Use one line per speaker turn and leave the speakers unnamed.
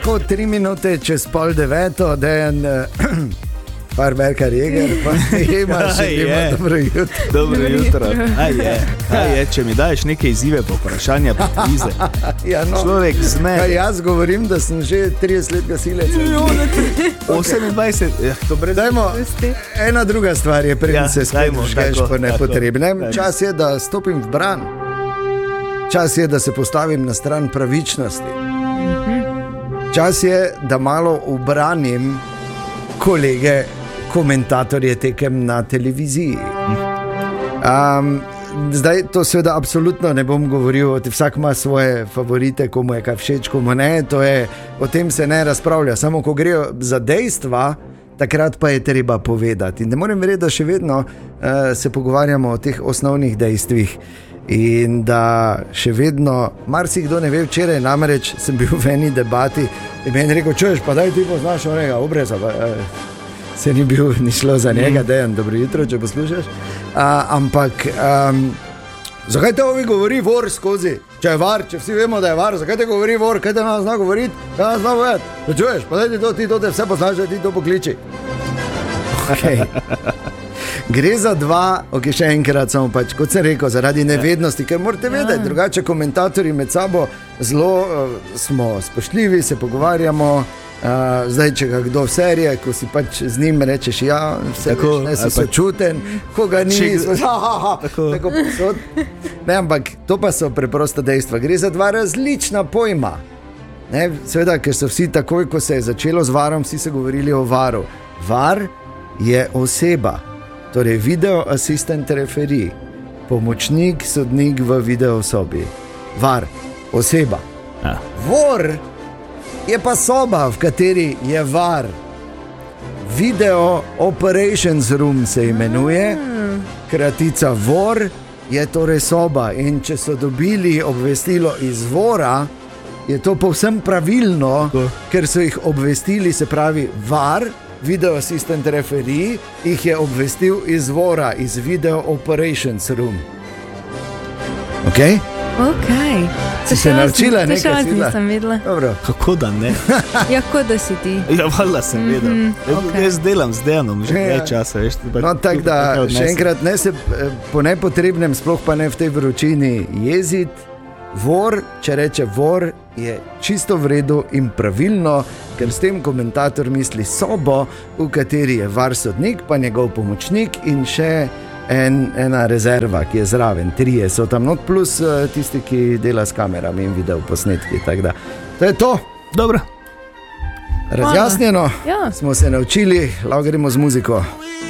tako 3 minute čez 8:30, Dejan Farberkar Jeger, pa imaš dobro jutro.
Dobro jutro. Aj je, če mi daješ neke izzive po vprašanja, pa kvize.
Ja, no.
Človek zme.
Kaj jaz govorim, da sem že 30 let gasilec.
28, to brez...
Dajmo, ena druga stvar je, preden se spet vžgeš po nepotrebnem. Čas je, da stopim v bran. Čas je, da se postavim na stran pravičnosti. Čas je, da malo ubranim kolege, komentatorje tekem na televiziji. Zdaj to seveda absolutno ne bom govoril, vsak ima svoje favorite, komu je kaj všeč, komu ne, o tem se ne razpravlja, samo ko grejo za dejstva, takrat pa je treba povedati. In ne morem verjeti, da še vedno se pogovarjamo o teh osnovnih dejstvih in da še vedno, marsikdo ne ve, včeraj namreč sem bil v eni debati in meni rekel, čuješ, pa daj ti poznaš onega obreza, se ni šlo za njega, Dejan, dobro jutro, če poslušaš, ampak zakaj te ovi govori vor skozi, če je var, če vsi vemo, da je var, zakaj te govori vor, kaj te nas zna govoriti, kaj nas zna povedati, pa čuješ, pa daj ti to te vse poznaš, da ti to pokliči. Okay. Gre za dva, še enkrat samo pač, kot sem rekel, zaradi nevednosti, ker morate vedeti, drugače komentatorji med sabo zelo smo spoštljivi, se pogovarjamo, zdaj, če ga kdo v serije, ko si pač z njim rečeš, ja, vse tako, veš, ne si sočuten, ko ga ni, tako posod. Ne, ampak to pa so preprosta dejstva. Gre za dva različna pojma. Ne, seveda, ker so vsi takoj, ko se je začelo z varom, vsi so govorili o varu. Var je oseba. Torej, video assistant referee, pomočnik, sodnik v videosobi. VAR, oseba. VOR je pa soba, v kateri je VAR. Video Operations Room se imenuje, kratica VOR je torej soba. In če so dobili obvestilo iz VOR-a, je to povsem pravilno, ker so jih obvestili, se pravi VAR, Video Assistant Referee, jih je obvestil iz VOR-a, iz Video Operations Room. Ok? Si se naučila nekaj sila?
To še nisem vedela.
Dobro.
Kako da ne?
Ja, kot da si ti.
Ja, valjda sem vedel. Jaz delam z Dejanom že nekaj časa, veš.
No, tako da, še enkrat, ne se po nepotrebnem, sploh pa ne v tej vročini jeziti. VOR, če reče VOR, je čisto v redu in pravilno, ker s tem komentator misli sobo, v kateri je VAR sodnik, pa njegov pomočnik in še ena rezerva, ki je zraven. 3 so tam not, plus tisti, ki dela s kamerami in video posnetki. Tako da, to je to.
Dobro.
Razjasnjeno,
Ja.
smo se naučili, lahko gremo z muziko.